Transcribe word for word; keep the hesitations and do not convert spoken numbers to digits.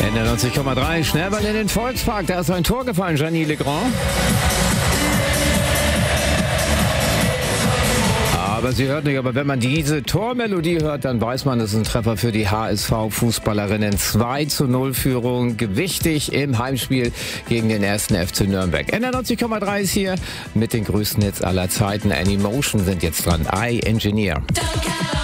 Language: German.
neunzig Komma drei, Schnellball in den Volkspark. Da ist ein Tor gefallen, Gianni Legrand. Aber sie hört nicht, aber wenn man diese Tormelodie hört, dann weiß man, das ist ein Treffer für die H S V-Fußballerinnen. zwei zu null Führung, gewichtig im Heimspiel gegen den ersten F C Nürnberg. N R neunzig Komma drei ist hier mit den größten Hits aller Zeiten. Animotion sind jetzt dran. I Engineer.